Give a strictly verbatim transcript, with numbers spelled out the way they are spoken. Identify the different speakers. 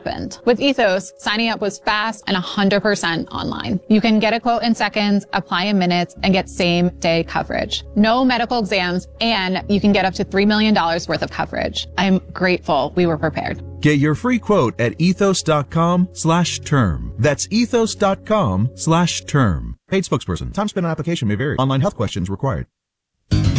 Speaker 1: happened. With Ethos, signing up was fast and one hundred percent online. You can get a quote in seconds, apply in minutes, and get same-day coverage. No medical exams, and you can get up to three million dollars worth of coverage. I'm grateful we were prepared.
Speaker 2: Get your free quote at ethos.com slash term. That's ethos.com slash term. Paid spokesperson. Time spent on application may vary. Online health questions required.